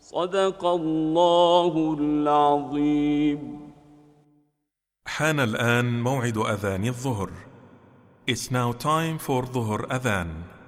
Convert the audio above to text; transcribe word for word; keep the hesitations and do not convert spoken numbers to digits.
صدق الله العظيم. حان الآن موعد أذان الظهر. It's now time for ظهر أذان.